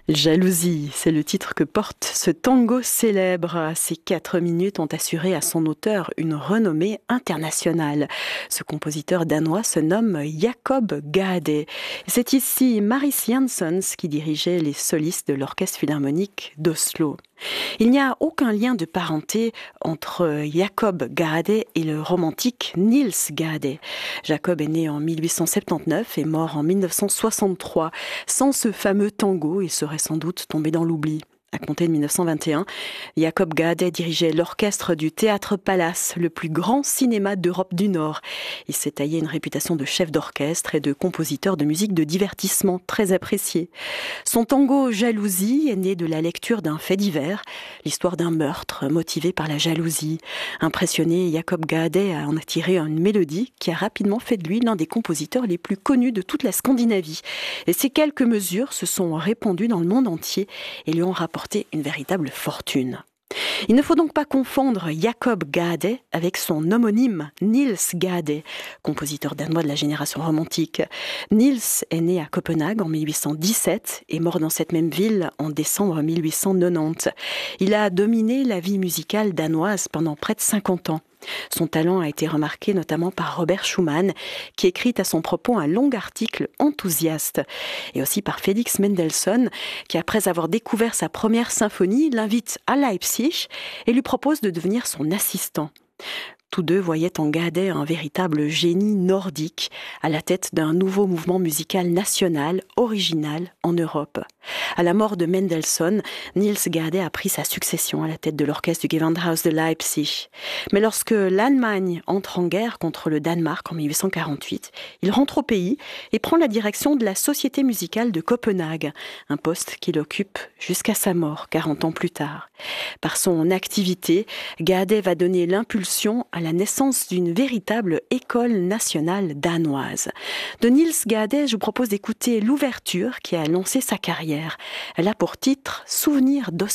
Jalousie, c'est le titre que porte ce tango célèbre. Ces 4 minutes ont assuré à son auteur une renommée internationale. Ce compositeur danois se nomme Jacob Gade. C'est ici Maris Jansons qui dirigeait les solistes de l'Orchestre philharmonique d'Oslo. Il n'y a aucun lien de parenté entre Jacob Gade et le romantique Niels Gade. Jacob est né en 1879 et mort en 1963. Sans ce fameux tango, il serait sans doute tombé dans l'oubli. À compter de 1921, Jacob Gade dirigeait l'orchestre du Théâtre Palace, le plus grand cinéma d'Europe du Nord. Il s'est taillé une réputation de chef d'orchestre et de compositeur de musique de divertissement très apprécié. Son tango Jalousie est né de la lecture d'un fait divers, l'histoire d'un meurtre motivé par la jalousie. Impressionné, Jacob Gade a en tiré une mélodie qui a rapidement fait de lui l'un des compositeurs les plus connus de toute la Scandinavie. Et ces quelques mesures se sont répandues dans le monde entier et lui ont rapporté une véritable fortune. Il ne faut donc pas confondre Jacob Gade avec son homonyme Niels Gade, compositeur danois de la génération romantique. Niels est né à Copenhague en 1817 et mort dans cette même ville en décembre 1890. Il a dominé la vie musicale danoise pendant près de 50 ans. Son talent a été remarqué notamment par Robert Schumann, qui écrit à son propos un long article enthousiaste, et aussi par Felix Mendelssohn, qui après avoir découvert sa première symphonie, l'invite à Leipzig et lui propose de devenir son assistant. Tous deux voyaient en Gade un véritable génie nordique, à la tête d'un nouveau mouvement musical national, original en Europe. À la mort de Mendelssohn, Niels Gade a pris sa succession à la tête de l'orchestre du Gewandhaus de Leipzig. Mais lorsque l'Allemagne entre en guerre contre le Danemark en 1848, il rentre au pays et prend la direction de la Société musicale de Copenhague, un poste qu'il occupe jusqu'à sa mort, 40 ans plus tard. Par son activité, Gade va donner l'impulsion à la naissance d'une véritable école nationale danoise. De Niels Gade, je vous propose d'écouter l'ouverture qui a lancé sa carrière. Elle a pour titre « Souvenir d'Ossian ».